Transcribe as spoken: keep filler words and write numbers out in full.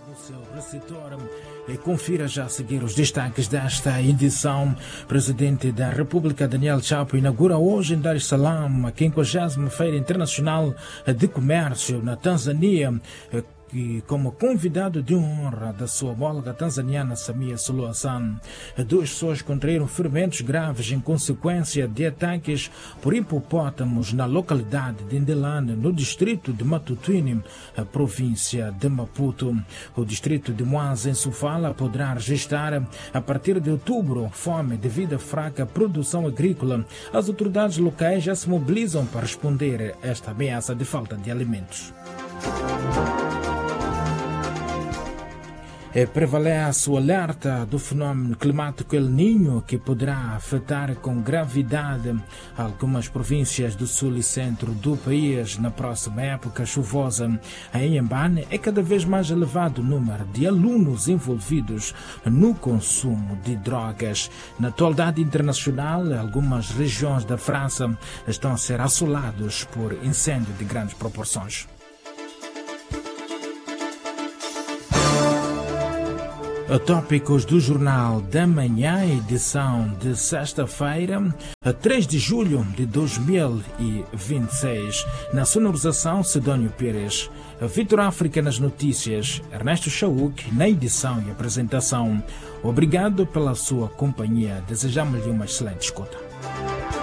do seu receptor e confira já a seguir os destaques desta edição. O Presidente da República, Daniel Chapo, inaugura hoje em Dar es Salaam a quinquagésima Feira Internacional de Comércio na Tanzânia, e como convidado de honra da sua homóloga tanzaniana Samia Suluhu Hassan. Duas pessoas contraíram ferimentos graves em consequência de ataques por hipopótamos na localidade de Ndelane, no distrito de Matutini, a província de Maputo. O distrito de Mwanza, em Sofala, poderá registrar a partir de outubro fome devido à fraca produção agrícola. As autoridades locais já se mobilizam para responder a esta ameaça de falta de alimentos. É, prevalece o alerta do fenómeno climático El Niño, que poderá afetar com gravidade algumas províncias do sul e centro do país na próxima época chuvosa. Em Inhambane é cada vez mais elevado o número de alunos envolvidos no consumo de drogas. Na atualidade internacional, algumas regiões da França estão a ser assoladas por incêndio de grandes proporções. Tópicos do Jornal da Manhã, edição de sexta-feira, três de julho de dois mil e vinte e seis. Na sonorização, Sidónio Pires. Vitor África nas notícias, Ernesto Chauk na edição e apresentação. Obrigado pela sua companhia. Desejamos-lhe uma excelente escuta.